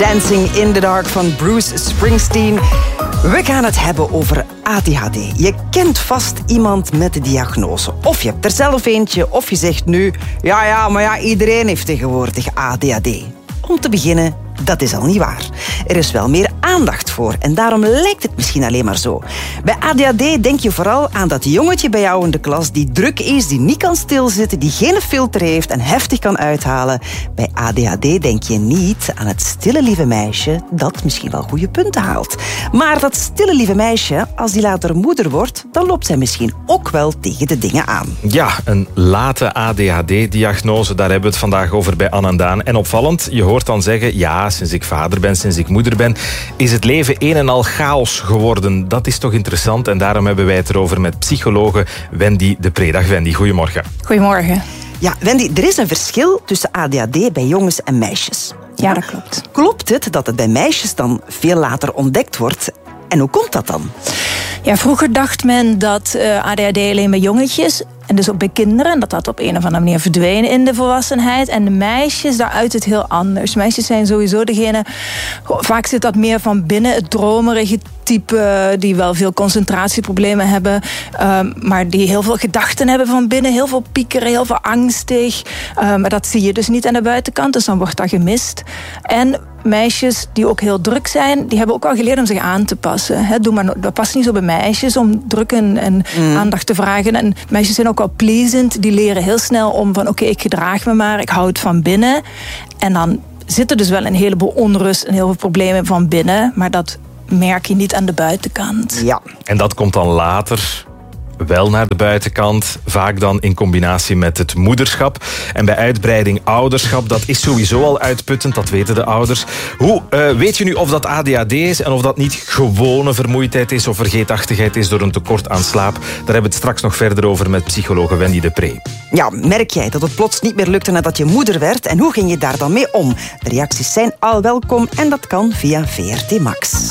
Dancing in the Dark van Bruce Springsteen. We gaan het hebben over ADHD. Je kent vast iemand met de diagnose. Of je hebt er zelf eentje, of je zegt nu... Ja, iedereen heeft tegenwoordig ADHD. Om te beginnen, dat is al niet waar. Er is wel meer aandacht voor en daarom lijkt het misschien alleen maar zo. Bij ADHD denk je vooral aan dat jongetje bij jou in de klas die druk is, die niet kan stilzitten, die geen filter heeft en heftig kan uithalen. Bij ADHD denk je niet aan het stille lieve meisje dat misschien wel goede punten haalt. Maar dat stille lieve meisje, als die later moeder wordt, dan loopt zij misschien ook wel tegen de dingen aan. Ja, een late ADHD-diagnose, daar hebben we het vandaag over bij Anne en Daan. En opvallend, je hoort dan zeggen, ja, sinds ik vader ben, sinds ik moeder ben, is het leven een en al chaos geworden. Dat is toch interessant en daarom hebben wij het erover met psychologe Wendy de Pre. Dag Wendy, goedemorgen. Goedemorgen. Ja, Wendy, er is een verschil tussen ADHD bij jongens en meisjes. Ja, dat klopt. Klopt het dat het bij meisjes dan veel later ontdekt wordt? En hoe komt dat dan? Ja, vroeger dacht men dat ADHD alleen bij jongetjes en dus ook bij kinderen, en dat op een of andere manier verdwenen in de volwassenheid. En de meisjes, daar uit het heel anders. Meisjes zijn sowieso degene, vaak zit dat meer van binnen, het dromerige type, die wel veel concentratieproblemen hebben, maar die heel veel gedachten hebben van binnen, heel veel piekeren, heel veel angstig. Maar dat zie je dus niet aan de buitenkant, dus dan wordt dat gemist. En meisjes die ook heel druk zijn, die hebben ook wel geleerd om zich aan te passen. Dat past niet zo bij meisjes om druk en aandacht te vragen. En meisjes zijn ook wel pleasant, die leren heel snel om van oké, ik gedraag me maar, ik hou het van binnen. En dan zit er dus wel een heleboel onrust en heel veel problemen van binnen, maar dat merk je niet aan de buitenkant. Ja. En dat komt dan later wel naar de buitenkant, vaak dan in combinatie met het moederschap. En bij uitbreiding ouderschap, dat is sowieso al uitputtend, dat weten de ouders. Hoe weet je nu of dat ADHD is en of dat niet gewone vermoeidheid is of vergeetachtigheid is door een tekort aan slaap? Daar hebben we het straks nog verder over met psychologe Wendy de Pre. Ja, merk jij dat het plots niet meer lukte nadat je moeder werd? En hoe ging je daar dan mee om? De reacties zijn al welkom en dat kan via VRT Max.